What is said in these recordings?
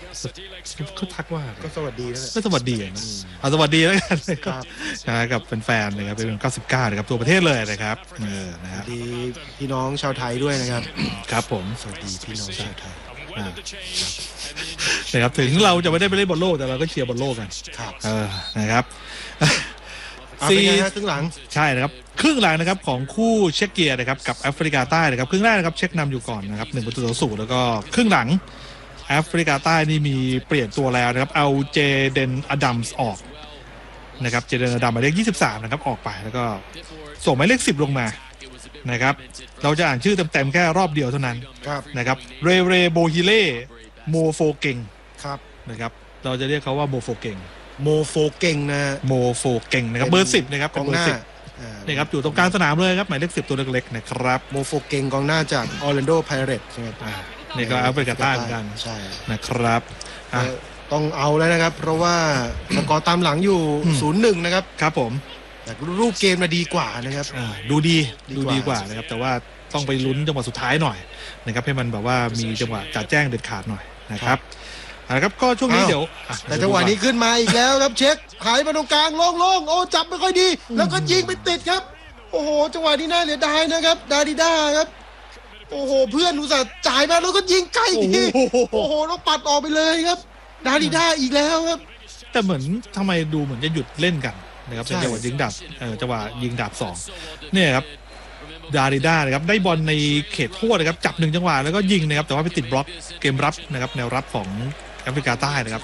ก็ทักว่าก็สวัสดีนะก็สวัสดีนะเอาสวัสดีแล้วกันนะครับกับแฟนๆนะครับเป็น99นะครับตัวประเทศเลยนะครับนะครับดีพี่น้องชาวไทยด้วยนะครับครับผมสวัสดีพี่น้องชาวไทยนะครับถึงเราจะไม่ได้ไปเล่นบอลโลกแต่เราก็เชียร์บอลโลกกันครับนะครับครึ่งหลังใช่นะครับครึ่งหลังนะครับของคู่เช็กเกียนะครับกับแอฟริกาใต้นะครับครึ่งแรกนะครับเช็กนำอยู่ก่อนนะครับ1-0แล้วก็ครึ่งหลังแอฟริกาใต้นี่มีเปลี่ยนตัวแล้วนะครับเอาเจเดนอดัมส์ออกนะครับเจเดนอดัมหมายเลข23นะครับออกไปแล้วก็ส่งหมายเลข10ลงมานะครับเราจะอ่านชื่อเต็มๆแค่รอบเดียวเท่านั้นนะครับเรโบฮิเล่โมโฟเกงครับนะครับเราจะเรียกเขาว่าโมโฟเกงนะโมโฟเกงนะครับเบอร์10นะครับกองหน้านี่ครับอยู่ตรงกลางสนามเลยครับหมายเลข10ตัวเล็กๆนะครับโมโฟเกงกองหน้าจากออร์แลนโดไพเรตส์ใช่ไหมนี่ก็แอฟริกาใต้เหมือนกันใช่นะครับต้องเอาแล้วนะครับเพราะว่าสกอร์ตามหลังอยู่ 0-1 นะครับครับผมแต่รูปเกมมาดีกว่านะครับดูดีกว่านะครับแต่ว่าต้องไปลุ้นจังหวะสุดท้ายหน่อยนะครับให้มันแบบว่ามีจังหวะจัดแจ้งเด็ดขาดหน่อยนะครับนะครับก็ช่วงนี้เดี๋ยวแต่จังหวะนี้ขึ้นมาอีกแล้วครับเช็คหายมาตรงกลางโล่งๆโอ้จับไม่ค่อยดีแล้วก็ยิงไปติดครับโอ้โหจังหวะนี้น่าเสียดายนะครับดาดิด้าครับโอ้โหเพื่อนอุตส่าห์จ่ายมาแล้วก็ยิงใกล้ทีโอ้โหต้องปัดออกไปเลยครับดาดิด้าอีกแล้วครับแต่เหมือนทำไมดูเหมือนจะหยุดเล่นกันนะครับเป็นจังหวะยิงดับจังหวะยิงดับ2เนี่ยครับดาริด้านะครับได้บอลในเขตโทษนะครับจับ1จังหวะแล้วก็ยิงนะครับแต่ว่าไปติดบล็อกเกมรับนะครับแนวรับของแอฟริกาใต้นะครับ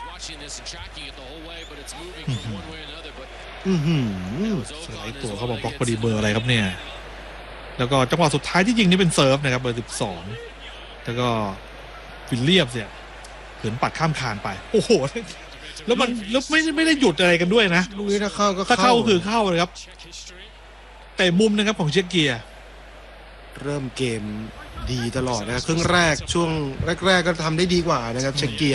สไลด์ตัวเขาบอกบล็อกพอดีเบอร์อะไรครับเนี่ยแล้วก็จังหวะสุดท้ายที่ยิงนี่เป็นเซิร์ฟนะครับเบอร์12แล้วก็วิลเลียมเนี่ยเหินปัดข้ามคานไปโอ้โหแล้วไม่ได้หยุดอะไรกันด้วยนะลูกนี้ถ้าเข้าคือเข้าเลยครับแต่มุมนะครับของเช็กเกียเริ่มเกมดีตลอดนะครับครึ่งแรกช่วงแรกก็ทำได้ดีกว่านะครับเช็กเกีย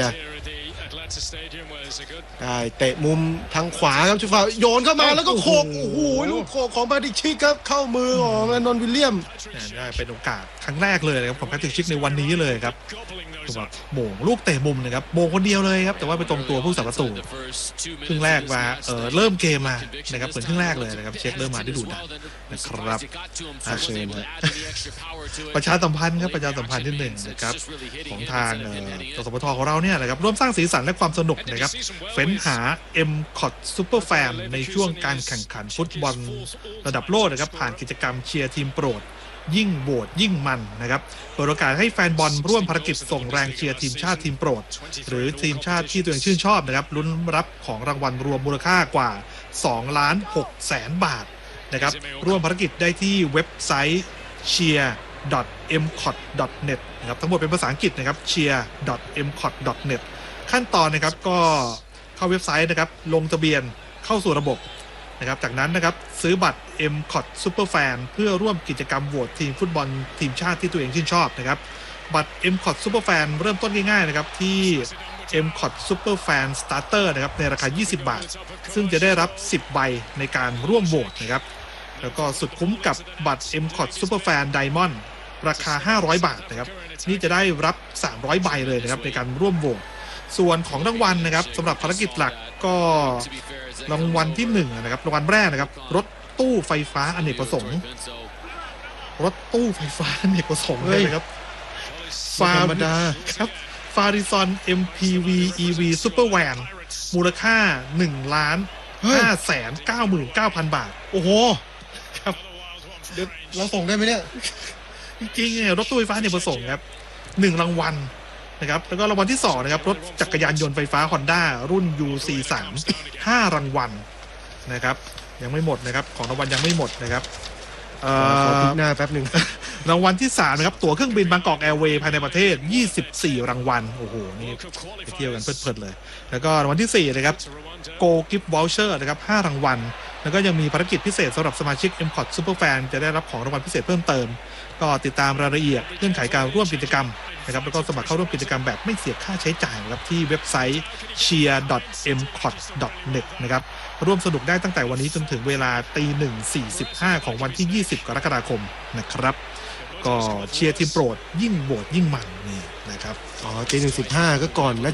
ได้เตะมุมทางขวาครับชุดฟ้าโยนเข้ามาแล้วก็โขกโอ้โหลูกโขกของแพทริกชิกครับเข้ามือของแอนนอนวิลเลียมได้เป็นโอกาสครั้งแรกเลยนะครับของแพทริกชิกในวันนี้เลยครับโมงลูกเตะมุมนะครับโมงคนเดียวเลยครับแต่ว่าไปตรงตัวผู้สับประตูครึ่งแรกมาเริ่มเกมมานะครับเหมือนครึ่งแรกเลยนะครับเช็คเริ่มมาได้ดูดันนะครับเชิญประชาสัมพันธ์ครับประชาสัมพันธ์ที่1นะครับของทางสสปทของเราเนี่ยนะครับร่วมสร้างสีสันและความสนุกนะครับเฟ้นหา M.COT Super Fan ในช่วงการแข่งขันฟุตบอลระดับโลกนะครับผ่านกิจกรรมเชียร์ทีมโปรดยิ่งโหวตยิ่งมันนะครับเปิดโอกาสให้แฟนบอลร่วมภารกิจส่งแรงเชียร์ทีมชาติทีมโปรดหรือทีมชาติที่ตัวเองชื่นชอบนะครับลุ้นรับของรางวัลรวมมูลค่ากว่า 2,600,000 บาทนะครับร่วมภารกิจได้ที่เว็บไซต์ cheer.mcot.net นะครับทั้งหมดเป็นภาษาอังกฤษนะครับ cheer.mcot.net ขั้นตอนนะครับก็เข้าเว็บไซต์นะครับลงทะเบียนเข้าสู่ระบบนะครับจากนั้นนะครับซื้อบัตร M.COT Super Fan เพื่อร่วมกิจกรรมโหวตทีมฟุตบอลทีมชาติที่ตัวเองชื่นชอบนะครับบัตร M.COT Super Fan เริ่มต้นง่ายๆนะครับที่ M.COT Super Fan Starter นะครับในราคา20 บาทซึ่งจะได้รับ10ใบในการร่วมโหวตนะครับแล้วก็สุดคุ้มกับบัตร M.COT Super Fan Diamond ราคา500 บาทนะครับนี่จะได้รับ300ใบเลยนะครับในการร่วมโหวตส่วนของรางวัลนะครับสำหรับภารกิจหลักก็รางวัลที่1นะครับรางวัลแรกนะครับรถตู้ไฟฟ้าอเนกประสงค์เลยนะครับธรรมดาครับฟาริซอน MPV EV Super Van มูลค่า 1,599,000 บาทโอ้โหครับเดี๋ยวเราส่งได้ไหมเนี่ยจริงๆเนี่ยรถตู้ไฟฟ้าอเนกประสงค์ครับ1รางวัลนะครับแล้วก็รางวัลที่2นะครับรถจักรยานยนต์ไฟฟ้า Honda รุ่น UC3 5รางวัลนะครับยังไม่หมดนะครับของรางวัลยังไม่หมดนะครับขอพิจารณาแป๊บนึงรางวัลที่3นะครับตั๋วเครื่องบินบางกอกแอร์เวย์ภายในประเทศ24รางวัลโอ้โหนี่ไปเที่ยวกันเพลินๆเลยแล้วก็รางวัลที่4นะครับ Go Gift Voucher นะครับ5รางวัลแล้วก็ยังมีภารกิจพิเศษสำหรับสมาชิก M.COT Super Fan จะได้รับของรางวัลพิเศษเพิ่มเติมก็ติดตามรายละเอียดเงื่อนไขการร่วมกิจกรรมนะครับแล้วก็สมัครเข้าร่วมกิจกรรมแบบไม่เสียค่าใช้จ่ายนะครับที่เว็บไซต์ cheer.mcot.net นะครับร่วมสนุกได้ตั้งแต่วันนี้จนถึงเวลา 1:45 ของวันที่20กรกฎาคมนะครับก็เชียร์ทีมโปรดยิ่งโหวตยิ่งมันนี่นะครับ 1:15ก็ก่อนนัด